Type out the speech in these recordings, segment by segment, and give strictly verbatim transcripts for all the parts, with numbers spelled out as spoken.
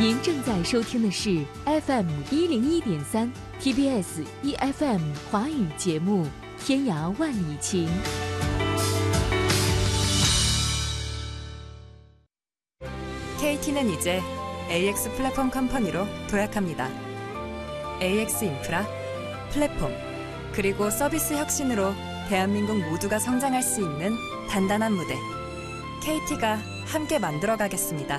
您正在收听的是 F M 一零一点三 T B S E F M 华语节目《天涯万里情》。 케이티는 이제 에이엑스 플랫폼 컴퍼니로 도약합니다. 에이엑스 인프라, 플랫폼, 그리고 서비스 혁신으로 대한민국 모두가 성장할 수 있는 단단한 무대. 케이티가 함께 만들어가겠습니다.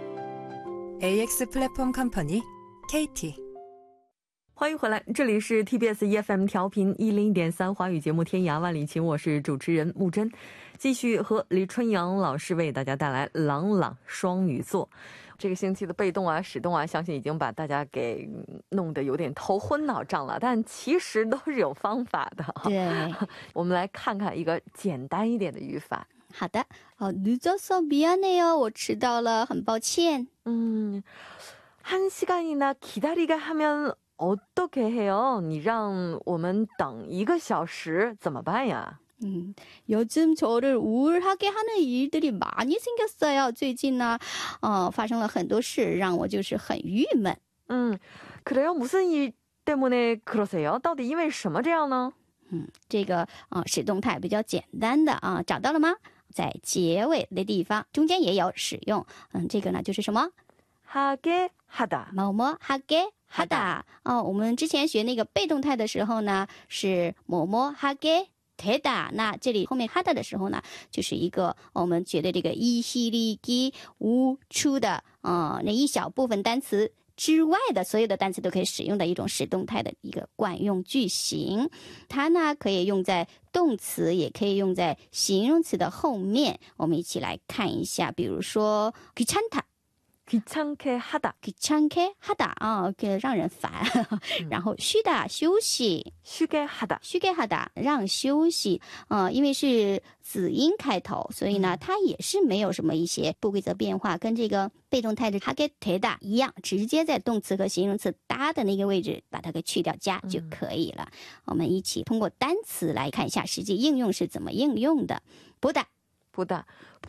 에이엑스 플랫폼 컴퍼니 케이티。 欢迎回来，这里是 T B S E F M 调频一零一点三华语节目《天涯万里情》，我是主持人木真，继续和李春阳老师为大家带来朗朗双语作。这个星期的被动啊、使动啊，相信已经把大家给弄得有点头昏脑胀了，但其实都是有方法的。 对， 我们来看看一个简单一点的语法。 好的，哦，늦어서 미안해요，我迟到了，很抱歉。 음, 한 시간이나 기다리게 하면 어떻게 해요? 你让我们等一个小时怎么办呀？ 음, 요즘 저를 우울하게 하는 일들이 많이 생겼어요. 最近呢, 어, 发生了很多事让我就是很郁闷。 음, 그래요? 무슨 일 때문에 그러세요? 到底因为什么这样呢？ 嗯，这个啊使动态比较简单的啊，找到了吗？在结尾的地方，中间也有使用。嗯，这个呢就是什么？ 하게 하다， 某某하게 하다。 哦，我们之前学那个被动态的时候呢，是某某하게 되다。 那这里后面하다的时候呢，就是一个我们觉得这个이히리기 우추的呃那一小部分单词之外的所有的单词都可以使用的一种使动态的一个惯用句型。它呢可以用在动词，也可以用在形容词的后面。我们一起来看一下，比如说귀찮다， 귀찮게 하다， 귀찮게 하다啊，让人烦。然后쉬다休息， 쉬게 하다， 쉬게 하다让休息。呃，因为是子音开头，所以呢，它也是没有什么一些不规则变化，跟这个被动态的하게 되다一样，直接在动词和形容词搭的那个位置把它给去掉加就可以了。我们一起通过单词来看一下实际应用是怎么应用的。보다 보다,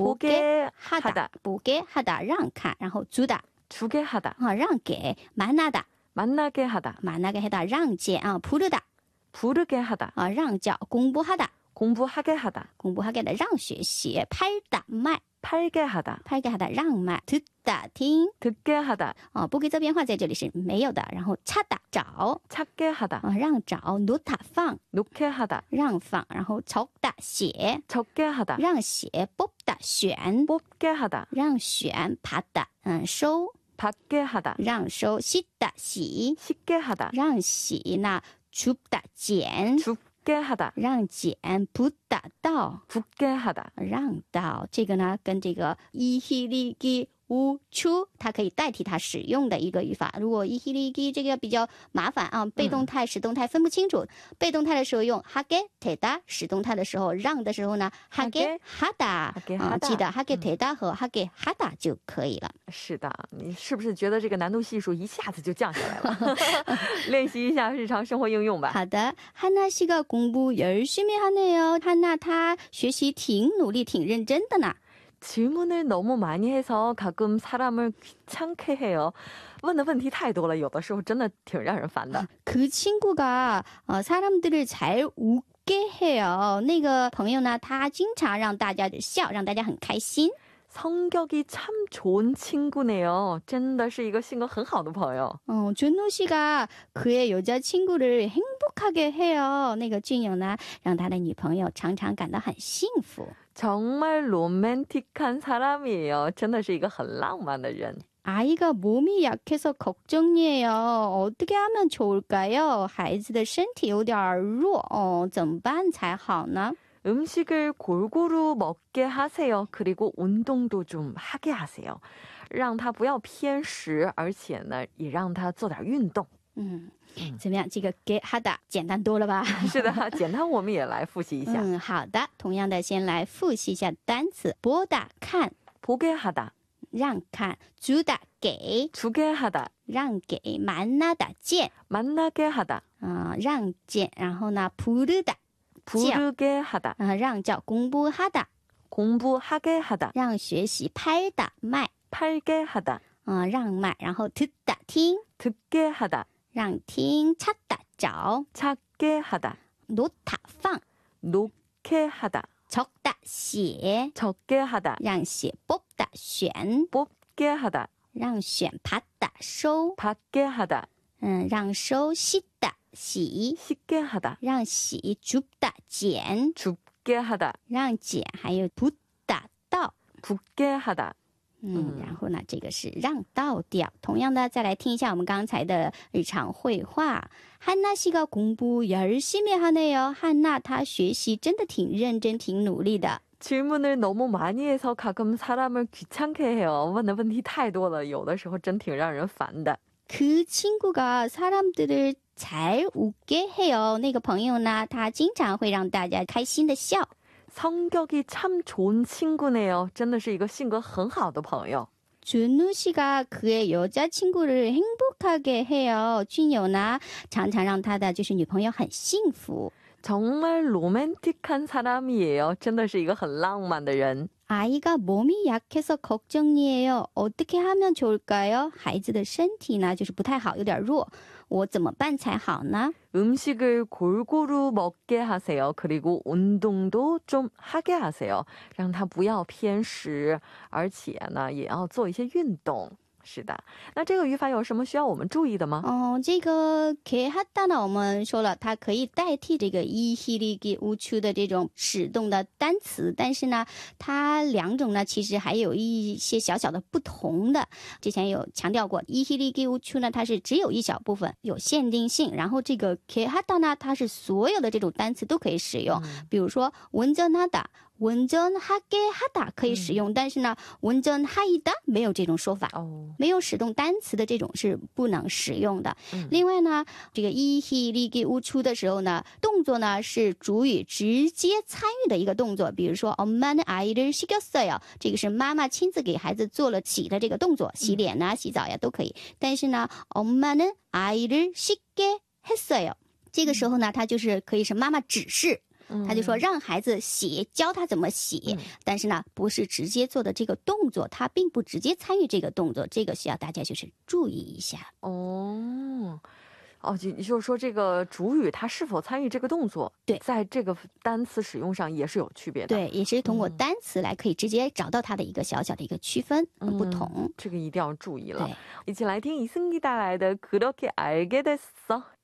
보게 하다, 보게 하다让看，然后주다 주게 하다， 啊让给，만나다 만나게 하다, 만나게 하다让见啊，부르다 부르게 하다， 啊让叫，공부하다 공부하게 하다， 공부하게 하다让学习，팔다卖 팔게 하다， 팔게 하다让卖，듣다听 듣게 하다， 啊不规则变化在这里是没有的。然后찾다找 찾게 하다， 啊让找，놓다放 놓게 하다， 让放，然后적다写 적게 하다， 让写，뽑다选 뽑게 하다， 让选，받다嗯收 받게 하다， 让收，씻다洗 씻게 하다， 让洗，那줍다剪 줍게 하다， 让剪，붓다倒 붓게 하다， 让到，这个呢跟这个이히리기 우추它可以代替它使用的一个语法。如果이히리기这个比较麻烦啊，被动态使动态分不清楚，被动态的时候用하게 되다，使动态的时候让的时候呢하게 하다啊，记得하게 되다和하게 하다就可以了。 是的，你是不是觉得这个难度系数一下子就降下来了？练习一下日常生活应用吧。 好的，하나 씨가 공부 열심히 하네요。 하나她学习挺努力挺认真的呢。 질문을 너무 많이 해서 가끔 사람을 귀찮게 해요. 问的问题太多了，有的时候真的挺让人烦的。 그 친구가 어, 사람들을 잘 웃게 해요. 那个朋友呢，他经常让大家笑，让大家很开心。 성격이 참 좋은 친구네요. 真的是一个性格很好的朋友。 어, 준호 씨가 그의 여자친구를 행복하게 해요. 那个俊友呢，让他的女朋友常常感到很幸福。 정말 로맨틱한 사람이에요. 真的是一个很浪漫的人。 아이가 몸이 약해서 걱정이에요. 어떻게 하면 좋을까요? 孩子的身体有点弱，哦，怎么办才好呢？ 음식을 골고루 먹게 하세요. 그리고 운동도 좀 하게 하세요. 让他不要偏食，而且呢，也让他做点运动。 嗯，怎么样？这个给하다简单多了吧？ 是的，简单我们也来复习一下。 嗯，好的。同样的，先来复习一下单词。보다看， 보게 하다， 让看。주다给， 주게 하다， 让给。만나다见， 만나게 하다， 啊、呃，让见。然后呢，부르다 부르게 하다， 啊、呃，让叫。공부하다 공부하게 하다， 让学习。팔다卖， 팔게 하다， 嗯、呃，让慢，然后 듣다 听 듣게 하다 让听 찾다 找 찾게 하다 놓다 放 놓게 하다 적다 写 적게 하다 让写 뽑다 选 뽑게 하다 让选 받다 收 받게 하다 嗯，让收 씻다 洗 씻게 하다 让洗 줍다 剪 줍게 하다 让剪还有 붓다 倒 붓게 하다 嗯，然后呢，这个是让倒掉。同样的，再来听一下我们刚才的日常会话。汉娜씨가 공부 열심히 하네요。汉娜她学习真的挺认真、挺努力的。 질문을 너무 많이 해서 가끔 사람을 귀찮게 해요. 问的问题太多了，有的时候真挺让人烦的。 그 친구가 사람들을 잘 웃게 해요。那个朋友呢，他经常会让大家开心的笑。 성격이 참 좋은 친구네요. 真的是一个性格很好的朋友。 준우 씨가 그의 여자친구를 행복하게 해요. 준효나常常让他的就是女朋友很幸福。 정말 로맨틱한 사람이에요. 真的是一个很浪漫的人。 아이가 몸이 약해서 걱정이에요. 어떻게 하면 좋을까요? 孩子的身体呢就是不太好，有点弱。我怎么办才好呢？ 음식을 골고루 먹게 하세요. 그리고 운동도 좀 하게 하세요. 让他不要偏食，而且呢也要做一些运动。 是的，那这个语法有什么需要我们注意的吗？ 哦，这个给哈达呢，我们说了，它可以代替这个伊希利给乌出的这种使动的单词，但是呢，它两种呢其实还有一些小小的不同的。之前有强调过，伊希利给乌出呢，它是只有一小部分有限定性，然后这个给哈达呢，它是所有的这种单词都可以使用，嗯、比如说文真哈达。 운전하게 하다 可以使用，但是呢 운전하이다 没有这种说法，没有使动单词的这种是不能使用的。另外呢，这个이희리기 우추的时候呢，动作呢是主语直接参与的一个动作，比如说엄마는 아이를 시켰어요，这个是妈妈亲自给孩子做了洗的这个动作，洗脸呐、洗澡呀都可以。但是呢，엄마는 아이를 씻게 했어요，这个时候呢，它就是可以是妈妈指示。 他就说让孩子洗，教他怎么洗，嗯、但是呢，不是直接做的这个动作，他并不直接参与这个动作，这个需要大家就是注意一下。 哦，哦，就就是说这个主语他是否参与这个动作，对，在这个单词使用上也是有区别的。对， 也是通过单词来可以直接找到它的一个小小的一个区分和不同。 这个一定要注意了。一起来听이승기带来的그렇게 알게 됐어